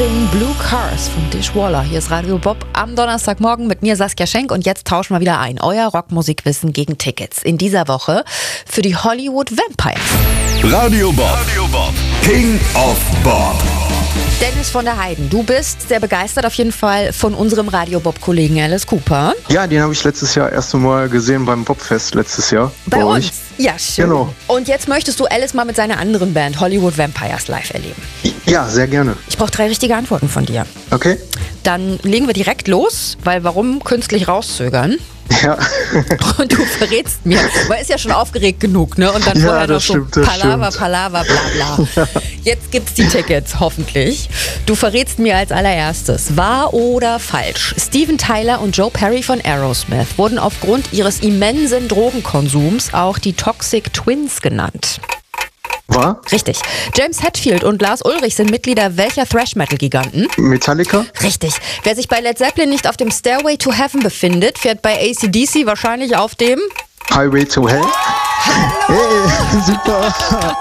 Blazing Blue Cars von Dishwaller. Hier ist Radio Bob am Donnerstagmorgen mit mir Saskia Schenk und jetzt tauschen wir wieder ein. Euer Rockmusikwissen gegen Tickets. In dieser Woche für die Hollywood Vampires. Radio Bob. King of Bob. Dennis von der Heiden, du bist sehr begeistert auf jeden Fall von unserem Radio Bob-Kollegen Alice Cooper. Ja, den habe ich letztes Jahr erst einmal gesehen beim Bobfest letztes Jahr. Bei uns? euch. Ja, schön. Genau. Und jetzt möchtest du Alice mal mit seiner anderen Band Hollywood Vampires live erleben. Ja, sehr gerne. Ich brauche 3 richtige Antworten von dir. Okay? Dann legen wir direkt los, weil warum künstlich rauszögern? Ja. Und du verrätst mir, weil ist ja schon aufgeregt genug, ne? Und dann Ja, vorher noch das so stimmt, das Palaver, stimmt. Palaver, bla bla. Jetzt gibt's die Tickets, hoffentlich. Du verrätst mir als allererstes, wahr oder falsch? Steven Tyler und Joe Perry von Aerosmith wurden aufgrund ihres immensen Drogenkonsums auch die Toxic Twins genannt. War? Richtig. James Hetfield und Lars Ulrich sind Mitglieder welcher Thrash-Metal-Giganten? Metallica? Richtig. Wer sich bei Led Zeppelin nicht auf dem Stairway to Heaven befindet, fährt bei AC/DC wahrscheinlich auf dem... Highway to Hell? Hey, super.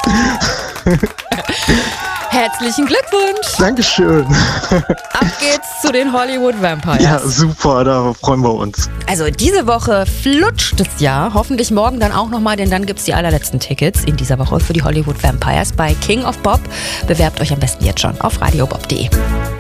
Herzlichen Glückwunsch! Dankeschön. Ab geht's zu den Hollywood Vampires. Ja, super, da freuen wir uns. Also diese Woche flutscht es ja. Hoffentlich morgen dann auch nochmal, denn dann gibt's die allerletzten Tickets in dieser Woche für die Hollywood Vampires bei King of Bob. Bewerbt euch am besten jetzt schon auf radiobob.de.